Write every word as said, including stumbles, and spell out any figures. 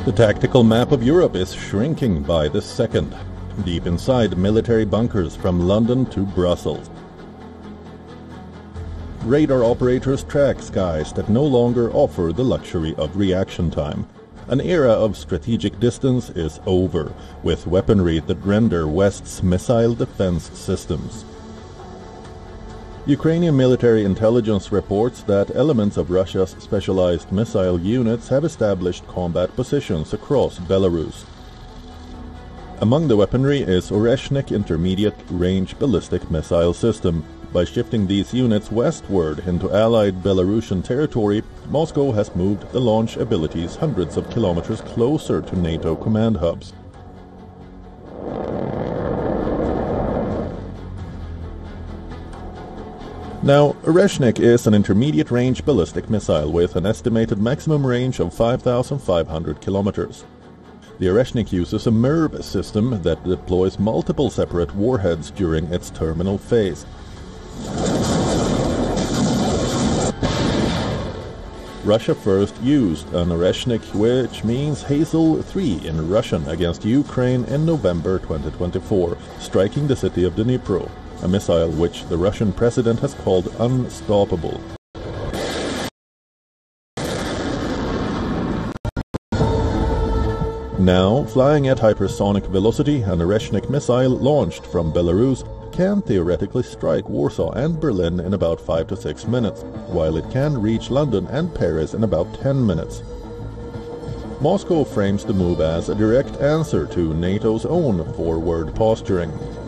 The tactical map of Europe is shrinking by the second, deep inside military bunkers from London to Brussels. Radar operators track skies that no longer offer the luxury of reaction time. An era of strategic distance is over, with weaponry that render West's missile defense systems. Ukrainian military intelligence reports that elements of Russia's specialized missile units have established combat positions across Belarus. Among the weaponry is Oreshnik intermediate-range ballistic missile system. By shifting these units westward into allied Belarusian territory, Moscow has moved the launch abilities hundreds of kilometers closer to NATO command hubs. Now, Oreshnik is an intermediate-range ballistic missile with an estimated maximum range of five thousand five hundred kilometers. The Oreshnik uses a MIRV system that deploys multiple separate warheads during its terminal phase. Russia first used an Oreshnik, which means Hazel three in Russian, against Ukraine in November twenty twenty-four, striking the city of Dnipro, a missile which the Russian president has called unstoppable. Now, flying at hypersonic velocity, an Oreshnik missile launched from Belarus can theoretically strike Warsaw and Berlin in about five to six minutes, while it can reach London and Paris in about ten minutes. Moscow frames the move as a direct answer to NATO's own forward posturing.